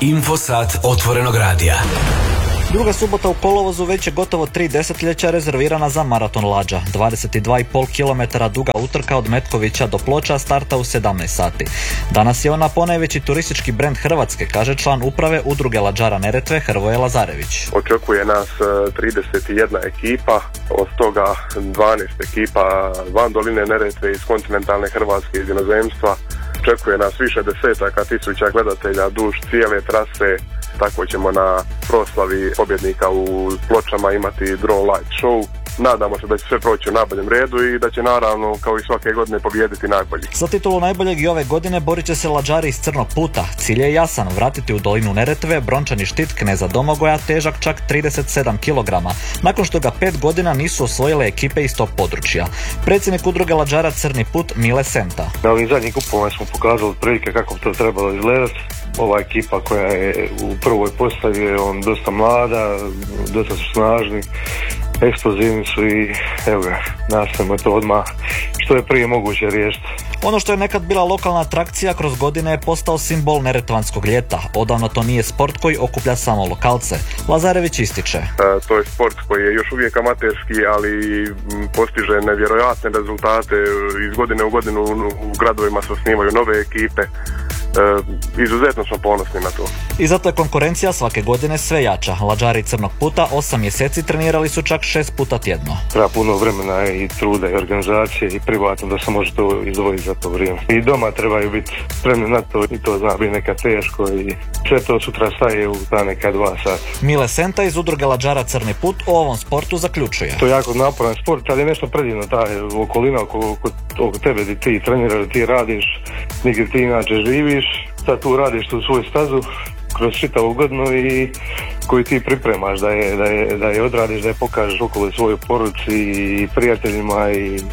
Infosat otvorenog radija. Druga subota u kolovozu već je gotovo 3 desetljeća rezervirana za maraton Lađa. 22,5 km duga utrka od Metkovića do Ploča starta u 17 sati. Danas je ona ponajveći turistički brend Hrvatske, kaže član uprave Udruge Lađara Neretve Hrvoje Lazarević. Očekuje nas 31 ekipa, od toga 12 ekipa van doline Neretve iz kontinentalne Hrvatske, iz inozemstva. Očekuje nas više desetaka tisuća gledatelja duž cijele trase. Tako ćemo na proslavi pobjednika u Pločama imati drone light show. Nadamo se da će sve proći u najboljem redu i da će naravno kao i svake godine pobijediti najbolji. Za titulu najboljeg i ove godine borit će se Lađari iz Crnog puta. Cilj je jasan, vratiti u dolinu Neretve brončani štit kneza Domagoja težak čak 37 kg, nakon što ga 5 godina nisu osvojile ekipe iz tog područja. Predsjednik udruge Lađara Crni put Mile Senta. Na ovim zadnjim kupovima smo pokazali prilike kako to trebalo izgledati. Ova ekipa koja je u prvoj postavi je dosta mlada, dosta su snažni, eksplozivni su i evo ga, nastavimo to odmah što je prije moguće riješiti. Ono što je nekad bila lokalna atrakcija kroz godine je postao simbol neretvanskog ljeta. Odavno to nije sport koji okuplja samo lokalce. Lazarević ističe. To je sport koji je još uvijek amaterski, ali postiže nevjerojatne rezultate. Iz godine u godinu u gradovima se osnivaju nove ekipe. Izuzetno smo ponosni na to. I zato je konkurencija svake godine sve jača. Lađari Crnog puta 8 mjeseci trenirali su čak 6 puta tjedno. Treba puno vremena i truda i organizacije i privatno da se može to izdvojiti za to vrijeme. I doma trebaju biti spremni na to i to zna biti neka teško i sve to sutra staje u ta neka 2 sata. Mile Senta iz udruge Lađara Crni put o ovom sportu zaključuje. To je jako naporan sport, ali je nešto predivno, ta okolina oko tebe gdje ti treniraš, ti radiš, nigdje ti inače živiš. Sad tu radiš tu svoju stazu kroz čitavu godinu i koju ti pripremaš da je odradiš, da je pokažeš okolo svojoj poruci i prijateljima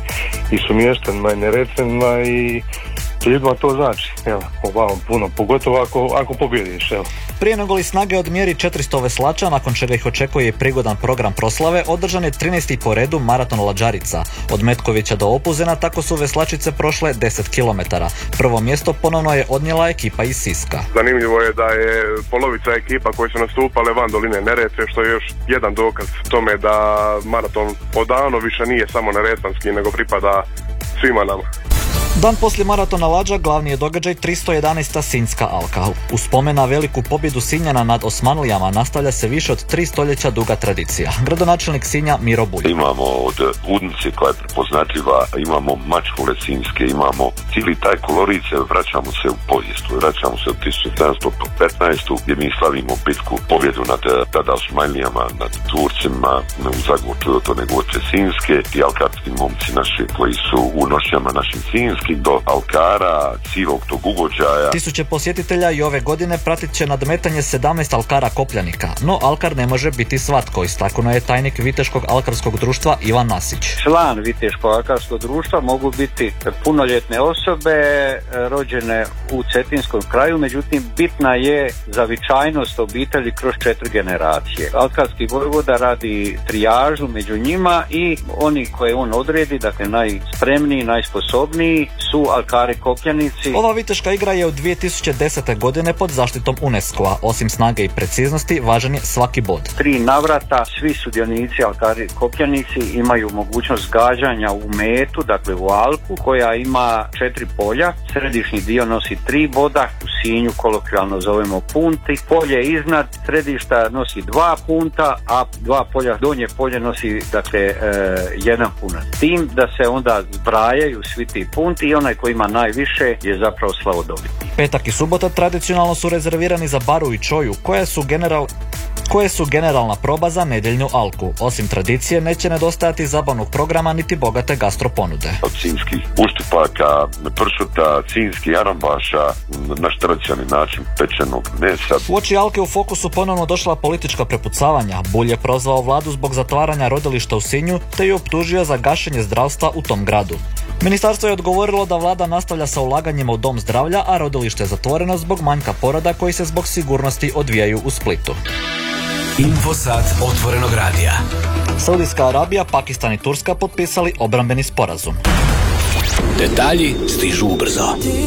i sumještanima i neretvenima i ljudima to znači, evo, puno, pogotovo ako pobjediš, evo. Prije nego li snage odmjeri 400 veslača, nakon čega ih očekuje i prigodan program proslave, održan je 13. po redu maraton Lađarica. Od Metkovića do Opuzena tako su veslačice prošle 10 km. Prvo mjesto ponovno je odnijela ekipa iz Siska. Zanimljivo je da je polovica ekipa koji su nastupale van doline Neretve, što je još jedan dokaz tome da maraton odavno više nije samo neretvanski, nego pripada svima nama. Dan poslije maratona Lađa glavni je događaj 311. Sinjska alka. U spomen na veliku pobjedu Sinjana nad Osmanlijama nastavlja se više od 3 stoljeća duga tradicija. Gradonačelnik Sinja Miro Bulj. Imamo od Udnice koja je prepoznatljiva, imamo mačkule sinjske, imamo cijeli taj kolorit, vraćamo se u povijest, vraćamo se u 1715. gdje mi slavimo bitku, pobjedu nad tada Osmanlijama, nad Turcima, u Zagorču do Tone Gorče Sinjske i alkarski momci naši koji su u nošnjama našim sinjskim do alkara, cijelog tog ugođaja. Tisuće posjetitelja i ove godine pratit će nadmetanje 17 alkara kopljanika, no alkar ne može biti svatko, istaknuo je tajnik Viteškog alkarskog društva Ivan Nasić. Član Viteškog alkarskog društva mogu biti punoljetne osobe rođene u cetinskom kraju, međutim bitna je zavičajnost obitelji kroz 4 generacije. Alkarski vojvoda radi trijažu među njima i oni koje on odredi, dakle najspremniji, najsposobniji su alkari kopljanici. Ova viteška igra je od 2010. godine pod zaštitom UNESCO-a. Osim snage i preciznosti, važan je svaki bod. 3 navrata svi sudionici alkari kopljanici imaju mogućnost gađanja u metu, dakle u alku, koja ima 4 polja. Središnji dio nosi 3 boda, u Sinju kolokvijalno zovemo punti. Polje iznad središta nosi 2 punta, a 2 polja, donje polje nosi dakle 1 punac. Tim da se onda zbrajaju svi ti punti i onaj koji ima najviše je zapravo slavodobitnik. Petak i subota tradicionalno su rezervirani za baru i čoju, koje su generalna proba za nedjeljnu alku. Osim tradicije neće nedostajati zabavnog programa niti bogate gastroponude. Od sinjskih uštipaka, pršuta, sinjskih arambaša, naš tradicionalni način pečenog mesa. Uoči alke u fokusu ponovno došla politička prepucavanja. Bulj je prozvao vladu zbog zatvaranja rodilišta u Sinju te ju optužio za gašenje zdravstva u tom gradu. Ministarstvo je odgovorilo da vlada nastavlja sa ulaganjima u dom zdravlja, a rodilište je zatvoreno zbog manjka poroda koji se zbog sigurnosti odvijaju u Splitu. Infosat otvorenog radija. Saudijska Arabija, Pakistan i Turska potpisali obrambeni sporazum. Detalji stižu ubrzo.